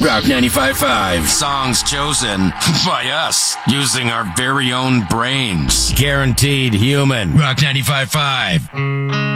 Rock 95.5. Songs chosen by us using our very own brains. Guaranteed human. Rock 95.5.